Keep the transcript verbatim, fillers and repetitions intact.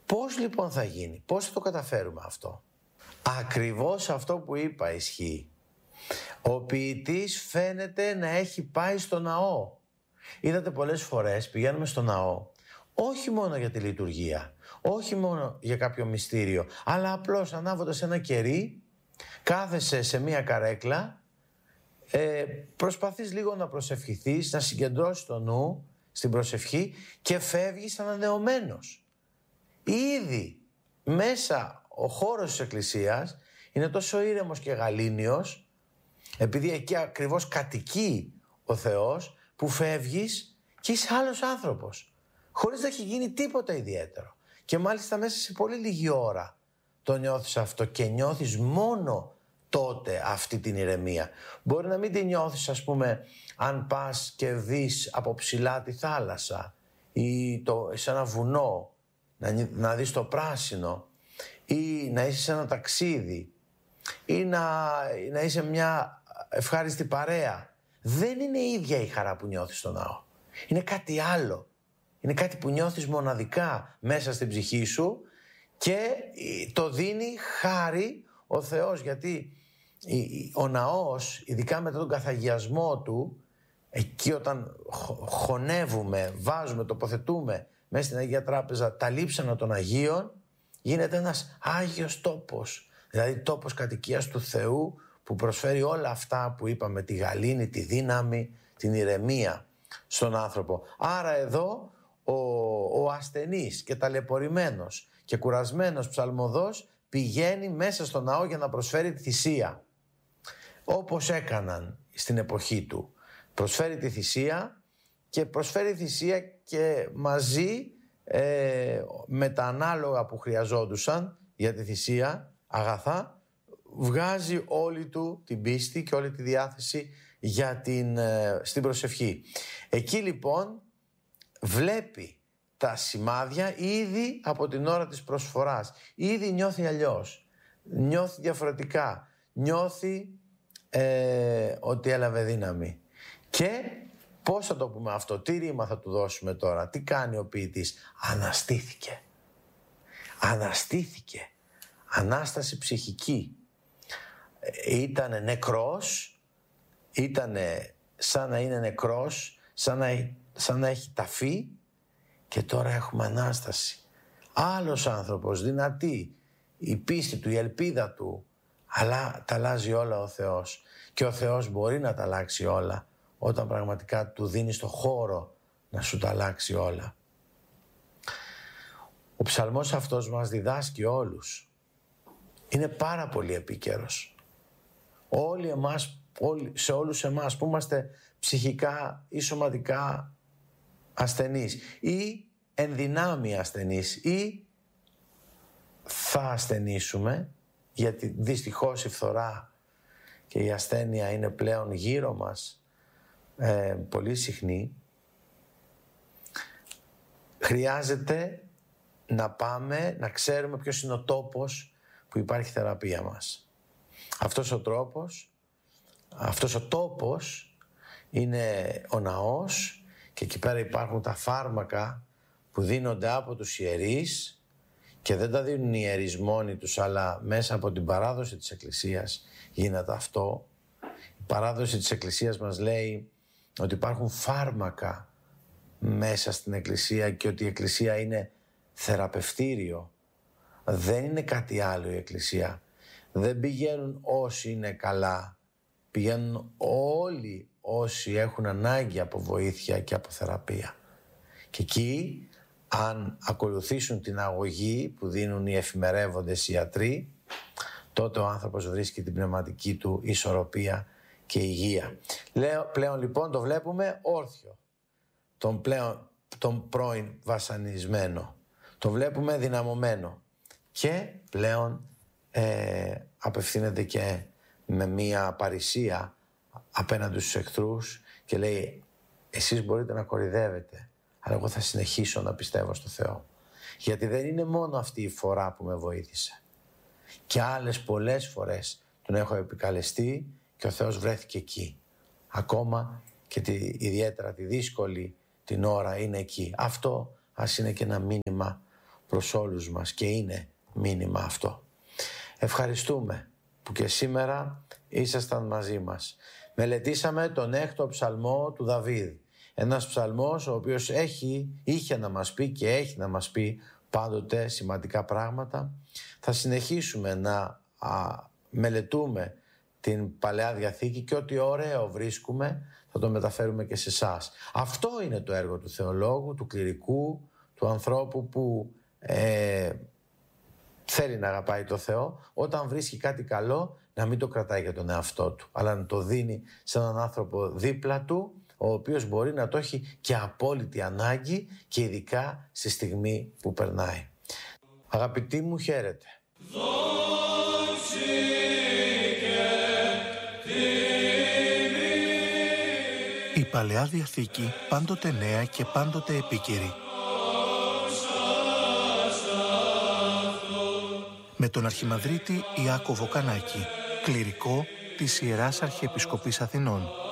Πώς λοιπόν θα γίνει, πώς θα το καταφέρουμε αυτό? Ακριβώς αυτό που είπα ισχύει. Ο ποιητής φαίνεται να έχει πάει στο ναό. Είδατε πολλές φορές πηγαίνουμε στο ναό, όχι μόνο για τη λειτουργία, όχι μόνο για κάποιο μυστήριο, αλλά απλώς ανάβοντας ένα κερί, κάθεσαι σε μία καρέκλα, ε, προσπαθείς λίγο να προσευχηθείς, να συγκεντρώσεις το νου στην προσευχή και φεύγεις ανανεωμένος. Ήδη μέσα ο χώρος της εκκλησίας είναι τόσο ήρεμος και γαλήνιος, επειδή εκεί ακριβώς κατοικεί ο Θεός, που φεύγεις και είσαι άλλος άνθρωπος, χωρίς να έχει γίνει τίποτα ιδιαίτερο. Και μάλιστα μέσα σε πολύ λίγη ώρα το νιώθεις αυτό και νιώθεις μόνο τότε αυτή την ηρεμία. Μπορεί να μην την νιώθεις, ας πούμε, αν πας και δεις από ψηλά τη θάλασσα ή το, σε ένα βουνό, να, να δεις το πράσινο, ή να είσαι σε ένα ταξίδι, ή να, να είσαι μια ευχάριστη παρέα. Δεν είναι η ίδια η χαρά που νιώθεις στο ναό. Είναι κάτι άλλο. Είναι κάτι που νιώθεις μοναδικά μέσα στην ψυχή σου και το δίνει χάρη ο Θεός, γιατί ο ναός, ειδικά μετά τον καθαγιασμό του, εκεί όταν χωνεύουμε, βάζουμε, τοποθετούμε μέσα στην Αγία Τράπεζα τα λείψανα των Αγίων, γίνεται ένας Άγιος τόπος, δηλαδή τόπος κατοικίας του Θεού, που προσφέρει όλα αυτά που είπαμε, τη γαλήνη, τη δύναμη, την ηρεμία στον άνθρωπο. Άρα εδώ ο, ο ασθενής και ταλαιπωρημένος και κουρασμένος ψαλμοδός πηγαίνει μέσα στο ναό για να προσφέρει τη θυσία, όπως έκαναν στην εποχή του. Προσφέρει τη θυσία και προσφέρει θυσία και μαζί ε, με τα ανάλογα που χρειαζόντουσαν για τη θυσία, αγαθά, βγάζει όλη του την πίστη και όλη τη διάθεση για την, ε, στην προσευχή. Εκεί λοιπόν βλέπει τα σημάδια ήδη από την ώρα της προσφοράς. Ήδη νιώθει αλλιώς, νιώθει διαφορετικά, νιώθει ε, ότι έλαβε δύναμη. Και πώς θα το πούμε αυτό, τι ρήμα θα του δώσουμε τώρα, τι κάνει ο ποιητής? Αναστήθηκε. Αναστήθηκε. Ανάσταση ψυχική. Ήτανε νεκρός, ήτανε σαν να είναι νεκρός, σαν να, σαν να έχει ταφεί, και τώρα έχουμε Ανάσταση. Άλλος άνθρωπος, δυνατή, η πίστη του, η ελπίδα του, αλλά τα αλλάζει όλα ο Θεός. Και ο Θεός μπορεί να τα αλλάξει όλα όταν πραγματικά του δίνεις το χώρο να σου τα αλλάξει όλα. Ο ψαλμός αυτός μας διδάσκει όλους. Είναι πάρα πολύ επίκαιρος. Όλοι εμάς, όλοι, σε όλους εμάς που είμαστε ψυχικά ή σωματικά ασθενείς ή ενδυνάμει ασθενείς ή θα ασθενήσουμε, γιατί δυστυχώς η φθορά και η ασθένεια είναι πλέον γύρω μας ε, πολύ συχνή. Χρειάζεται να πάμε να ξέρουμε ποιος είναι ο τόπος που υπάρχει θεραπεία μας. Αυτός ο τρόπος, αυτός ο τόπος είναι ο ναός, και εκεί πέρα υπάρχουν τα φάρμακα που δίνονται από τους ιερείς, και δεν τα δίνουν οι ιερείς μόνοι τους, αλλά μέσα από την παράδοση της Εκκλησίας γίνεται αυτό. Η παράδοση της Εκκλησίας μας λέει ότι υπάρχουν φάρμακα μέσα στην Εκκλησία και ότι η Εκκλησία είναι θεραπευτήριο. Δεν είναι κάτι άλλο η Εκκλησία. Δεν πηγαίνουν όσοι είναι καλά. Πηγαίνουν όλοι όσοι έχουν ανάγκη από βοήθεια και από θεραπεία. Και εκεί, αν ακολουθήσουν την αγωγή που δίνουν οι εφημερεύοντες ιατροί, τότε ο άνθρωπος βρίσκει την πνευματική του ισορροπία και υγεία. Λέω, πλέον λοιπόν το βλέπουμε όρθιο, τον, πλέον, τον πρώην βασανισμένο. Το βλέπουμε δυναμωμένο και πλέον ε, απευθύνεται και με μία παρησία απέναντι στους εχθρούς και λέει, εσείς μπορείτε να κορυδεύετε, αλλά εγώ θα συνεχίσω να πιστεύω στο Θεό. Γιατί δεν είναι μόνο αυτή η φορά που με βοήθησε. Και άλλες πολλές φορές τον έχω επικαλεστεί και ο Θεός βρέθηκε εκεί. Ακόμα και τη, ιδιαίτερα τη δύσκολη την ώρα είναι εκεί. Αυτό ας είναι και ένα μήνυμα προς όλους μας και είναι μήνυμα αυτό. Ευχαριστούμε που και σήμερα ήσασταν μαζί μας. Μελετήσαμε τον έκτο ψαλμό του Δαβίδ. Ένας ψαλμός ο οποίος έχει, είχε να μας πει και έχει να μας πει πάντοτε σημαντικά πράγματα. Θα συνεχίσουμε να α, μελετούμε την Παλαιά Διαθήκη και ό,τι ωραίο βρίσκουμε θα το μεταφέρουμε και σε εσάς. Αυτό είναι το έργο του θεολόγου, του κληρικού, του ανθρώπου που ε, θέλει να αγαπάει το Θεό. Όταν βρίσκει κάτι καλό, να μην το κρατάει για τον εαυτό του, αλλά να το δίνει σε έναν άνθρωπο δίπλα του, ο οποίος μπορεί να το έχει και απόλυτη ανάγκη και ειδικά στη στιγμή που περνάει. Αγαπητοί μου, χαίρετε. Η Παλαιά Διαθήκη πάντοτε νέα και πάντοτε επίκαιρη. Με τον Αρχιμανδρίτη Ιάκωβο Κανάκη, κληρικό της Ιεράς Αρχιεπισκοπής Αθηνών.